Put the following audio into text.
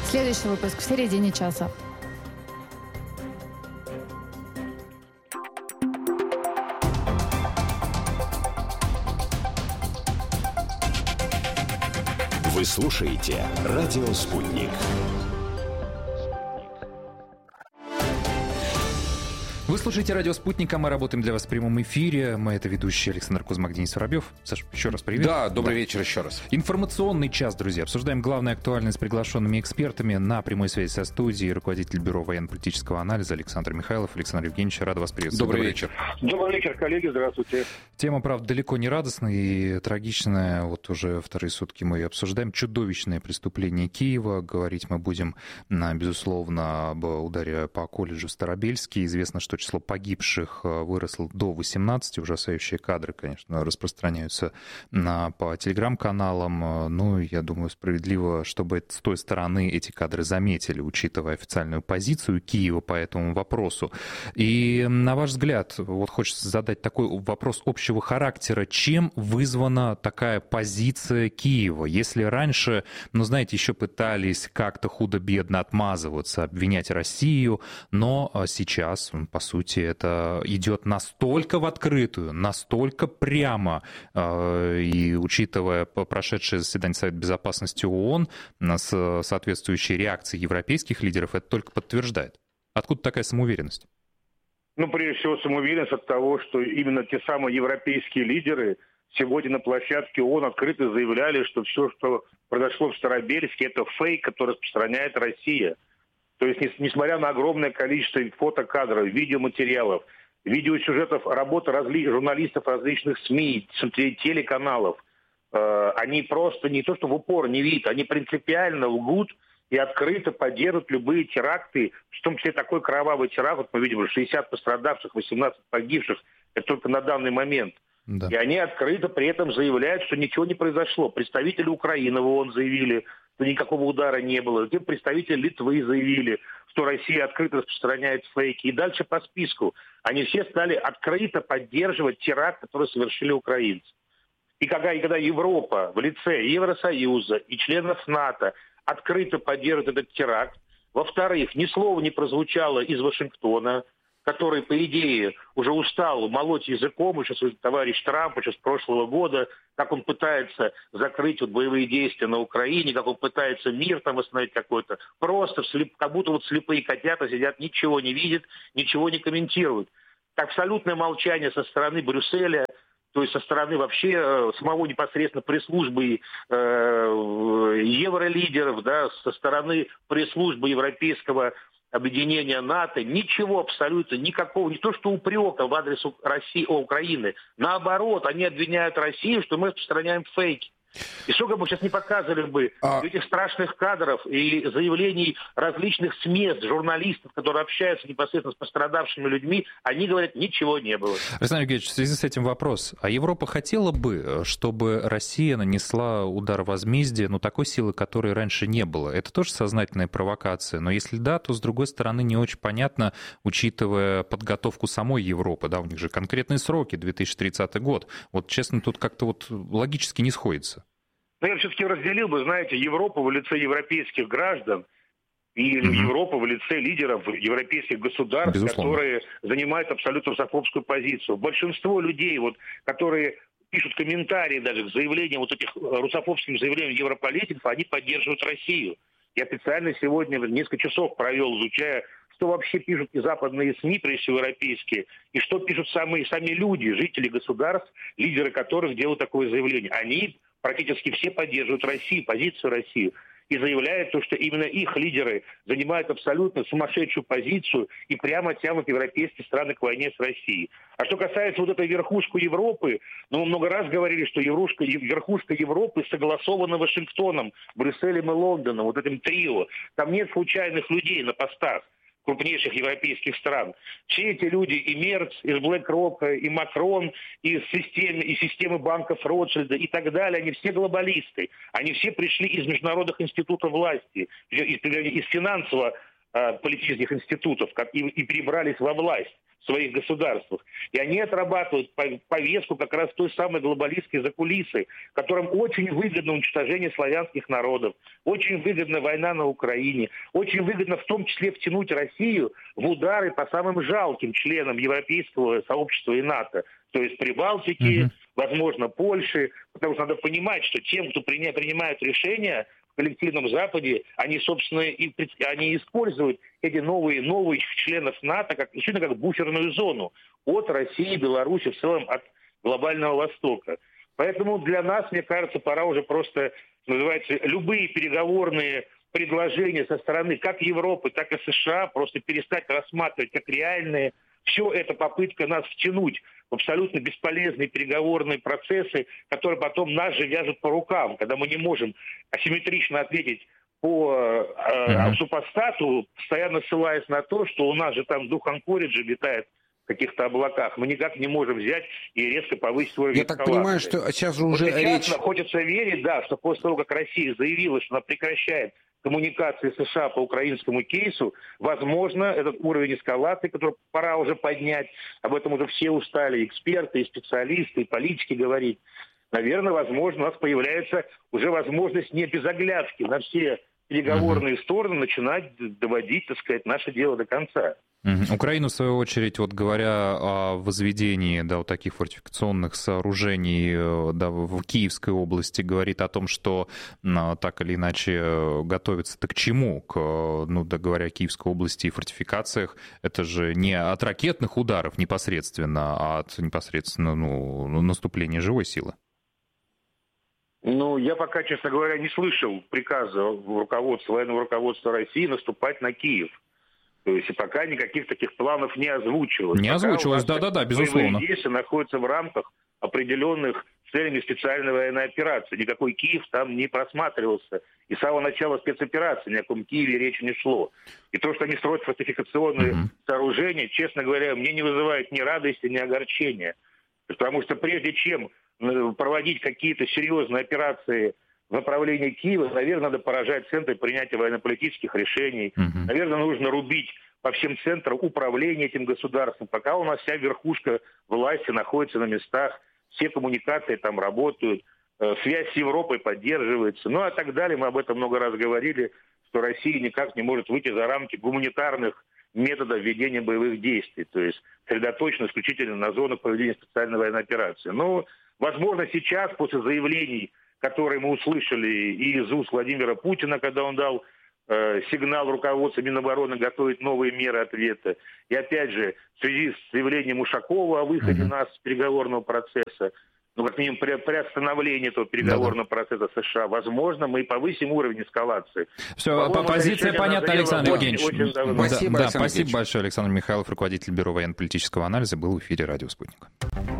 Следующий выпуск в середине часа. Вы слушаете «Радио Спутник». Вы слушаете «Радио Спутник», а мы работаем для вас в прямом эфире. Мы — это ведущий Александр Кузмак, Денис Воробьев. Саш, еще раз привет. Да, добрый вечер еще раз. Информационный час, друзья. Обсуждаем главное актуальное с приглашенными экспертами. На прямой связи со студией руководитель Бюро военно-политического анализа Александр Михайлов. Александр Евгеньевич, рад вас приветствовать. Добрый вечер. Добрый вечер, коллеги, здравствуйте. Тема, правда, далеко не радостная и трагичная. Вот уже вторые сутки мы ее обсуждаем. Чудовищное преступление Киева. Говорить мы будем, безусловно, об ударе по колледжу в Старобельске. Известно, что число погибших выросло до 18. Ужасающие кадры, конечно, распространяются по телеграм-каналам. Ну, я думаю, справедливо, чтобы с той стороны эти кадры заметили, учитывая официальную позицию Киева по этому вопросу. И, на ваш взгляд, вот хочется задать такой вопрос общего характера. Чем вызвана такая позиция Киева? Если раньше, знаете, еще пытались как-то худо-бедно отмазываться, обвинять Россию, но сейчас, по сути, это идет настолько в открытую, настолько прямо, и учитывая прошедшее заседание Совета Безопасности ООН с соответствующей реакцией европейских лидеров, это только подтверждает. Откуда такая самоуверенность? Прежде всего, самоуверенность от того, что именно те самые европейские лидеры сегодня на площадке ООН открыто заявляли, что все, что произошло в Старобельске, это фейк, который распространяет Россия. То есть, несмотря на огромное количество фотокадров, видеоматериалов, видеосюжетов, работы журналистов различных СМИ, телеканалов, они просто не то что в упор не видят, они принципиально лгут и открыто поддерживают любые теракты, в том числе такой кровавый теракт, вот мы видим уже 60 пострадавших, 18 погибших, это только на данный момент. Да. И они открыто при этом заявляют, что ничего не произошло. Представители Украины в ООН заявили, что никакого удара не было. Затем представители Литвы заявили, что Россия открыто распространяет фейки. И дальше по списку. Они все стали открыто поддерживать теракт, который совершили украинцы. И когда Европа в лице Евросоюза и членов НАТО открыто поддерживает этот теракт, во-вторых, ни слова не прозвучало из Вашингтона, который, по идее, уже устал молоть языком, еще товарищ Трамп, еще с прошлого года, как он пытается закрыть боевые действия на Украине, как он пытается мир там восстановить какой-то. Просто как будто слепые котята сидят, ничего не видят, ничего не комментируют. Абсолютное молчание со стороны Брюсселя, то есть со стороны вообще самого непосредственно пресс-службы евролидеров, да, со стороны пресс-службы европейского объединения НАТО, ничего абсолютно, никакого, не то что упрека в адрес России, Украины. Наоборот, они обвиняют Россию, что мы распространяем фейки. И сколько бы сейчас не показывали бы этих страшных кадров и заявлений различных СМИ, журналистов, которые общаются непосредственно с пострадавшими людьми, они говорят, ничего не было. Александр Евгеньевич, в связи с этим вопрос. А Европа хотела бы, чтобы Россия нанесла удар возмездия, такой силы, которой раньше не было? Это тоже сознательная провокация, но если да, то, с другой стороны, не очень понятно, учитывая подготовку самой Европы, да, у них же конкретные сроки, 2030 год. Вот, честно, тут как-то логически не сходится. Но я все-таки разделил бы, знаете, Европу в лице европейских граждан и Европу в лице лидеров европейских государств, безусловно, которые занимают абсолютно русофобскую позицию. Большинство людей, которые пишут комментарии даже к заявлениям, этих русофобским заявлениям европолитиков, они поддерживают Россию. Я специально сегодня несколько часов провел, изучая, что вообще пишут и западные СМИ, прежде всего европейские, и что пишут сами люди, жители государств, лидеры которых делают такое заявление. Они практически все поддерживают Россию, позицию России, и заявляют, что именно их лидеры занимают абсолютно сумасшедшую позицию и прямо тянут европейские страны к войне с Россией. А что касается этой верхушки Европы, мы много раз говорили, что верхушка Европы согласована Вашингтоном, Брюсселем и Лондоном, этим трио. Там нет случайных людей на постах крупнейших европейских стран. Все эти люди, и Мерц, и BlackRock, и Макрон, из системы банков Ротшильда и так далее, они все глобалисты. Они все пришли из международных институтов власти, из финансового политических институтов и перебрались во власть в своих государствах. И они отрабатывают повестку как раз той самой глобалистской закулисы, которым очень выгодно уничтожение славянских народов, очень выгодна война на Украине, очень выгодно в том числе втянуть Россию в удары по самым жалким членам европейского сообщества и НАТО, то есть Прибалтики, возможно, Польши, потому что надо понимать, что тем, кто принимают решения в коллективном Западе, они, собственно, они используют эти новые членов НАТО как буферную зону от России, Беларуси, в целом от глобального Востока. Поэтому для нас, мне кажется, пора уже просто, называется, любые переговорные предложения со стороны как Европы, так и США просто перестать рассматривать как реальные. Все это попытка нас втянуть в абсолютно бесполезные переговорные процессы, которые потом нас же вяжут по рукам, когда мы не можем асимметрично ответить по супостату, постоянно ссылаясь на то, что у нас же там дух Анкориджа летает в каких-то облаках. Мы никак не можем взять и резко повысить уровень эскалации. Я так понимаю, что сейчас уже речь... Хочется верить, да, что после того, как Россия заявила, что она прекращает коммуникации США по украинскому кейсу, возможно, этот уровень эскалации, который пора уже поднять, об этом уже все устали, эксперты, и специалисты, и политики говорить. Наверное, возможно, у нас появляется уже возможность не без оглядки на все переговорные стороны начинать доводить, так сказать, наше дело до конца. Украина, в свою очередь, вот говоря о возведении, да, вот таких фортификационных сооружений, да, в Киевской области, говорит о том, что так или иначе готовится-то к чему? Говоря о Киевской области и фортификациях, это же не от ракетных ударов непосредственно, а от непосредственно наступления живой силы. Я пока, честно говоря, не слышал приказа военного руководства России наступать на Киев. То есть и пока никаких таких планов не озвучивалось. Не озвучивалось, да, безусловно. Действия находятся в рамках определенных целей специальной военной операции. Никакой Киев там не просматривался. И с самого начала спецоперации ни о каком Киеве речи не шло. И то, что они строят фортификационные сооружения, честно говоря, мне не вызывает ни радости, ни огорчения. Потому что прежде чем проводить какие-то серьезные операции в направлении Киева, наверное, надо поражать центры принятия военно-политических решений. Наверное, нужно рубить по всем центрам управления этим государством. Пока у нас вся верхушка власти находится на местах, все коммуникации там работают, связь с Европой поддерживается. А так далее. Мы об этом много раз говорили, что Россия никак не может выйти за рамки гуманитарных методов ведения боевых действий. То есть сосредоточено исключительно на зонах проведения специальной военной операции. Возможно, сейчас, после заявлений, которые мы услышали и из уст Владимира Путина, когда он дал сигнал руководству Минобороны готовить новые меры ответа, и опять же, в связи с заявлением Ушакова о выходе нас с переговорного процесса, как минимум приостановление этого переговорного процесса США, возможно, мы повысим уровень эскалации. Все, позиция понятна, Александр Евгеньевич. Спасибо большое, Александр Михайлов, руководитель Бюро военно-политического анализа, был в эфире «Радио Спутник».